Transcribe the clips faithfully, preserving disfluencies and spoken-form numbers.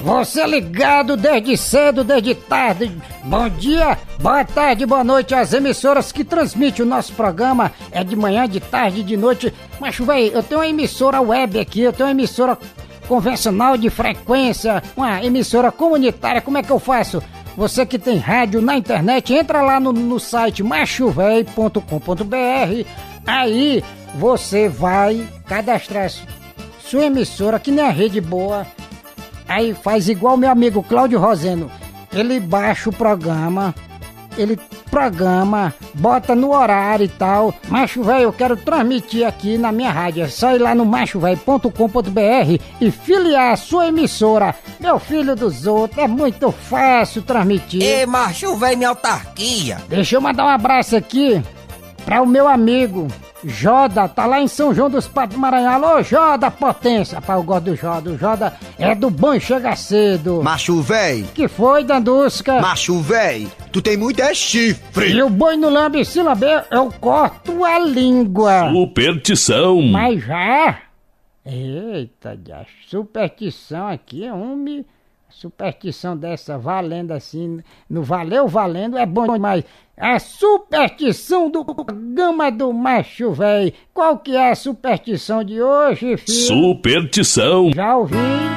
Você ligado desde cedo, desde tarde. Bom dia, boa tarde, boa noite às emissoras que transmitem o nosso programa. É de manhã, de tarde, de noite. Mas, véi, eu tenho uma emissora web aqui, eu tenho uma emissora convencional de frequência, uma emissora comunitária. Como é que eu faço? Você que tem rádio na internet, entra lá no, no site macho véi ponto com ponto br. Aí você vai cadastrar sua emissora, que nem a Rede Boa. Aí faz igual meu amigo Cláudio Roseno. Ele baixa o programa, ele programa, bota no horário e tal. Macho Véi, eu quero transmitir aqui na minha rádio. É só ir lá no macho véi ponto com ponto br e filiar a sua emissora. Meu filho dos outros, é muito fácil transmitir. Ei, Macho Véi, minha autarquia. Deixa eu mandar um abraço aqui para o meu amigo Joda, tá lá em São João dos Patos do Maranhão. Alô, Joda, potência. Rapaz, eu gosto do Joda. O Joda é do bom e chega cedo. Macho véi. Que foi, Dandusca? Macho véi, tu tem muito é chifre. E o boi no lambe se lamber, eu corto a língua. Superstição. Mas já? Eita, já. Superstição aqui é um... Superstição dessa valendo assim, no valeu valendo é bom demais. A superstição do gama do Macho Véi. Qual que é a superstição de hoje, filho? Superstição. Já ouvi.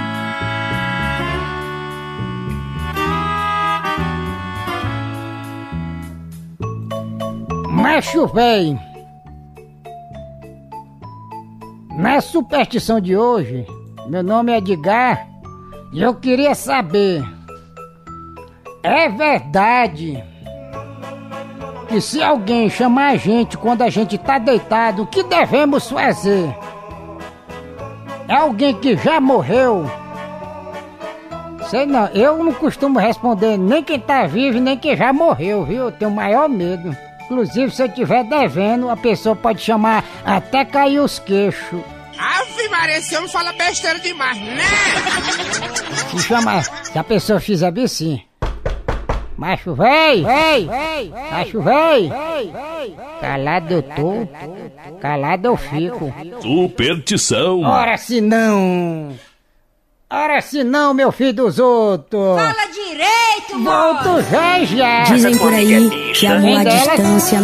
Macho Véi. Na superstição de hoje, meu nome é Edgar. E eu queria saber, é verdade que se alguém chamar a gente quando a gente tá deitado, o que devemos fazer? É alguém que já morreu? Sei não, eu não costumo responder nem quem tá vivo nem quem já morreu, viu? Eu tenho o maior medo. Inclusive, se eu estiver devendo, a pessoa pode chamar até cair os queixos. Ave Maria, esse homem fala besteira demais, né? Se chama, se a pessoa fizer bem assim. Macho véi, véi, macho véi. Calado eu tô, calado eu fico. Superstição. Ora se não, ora se não, meu filho dos outros. Fala direito, Volto já já. Dizem por aí que amor à distância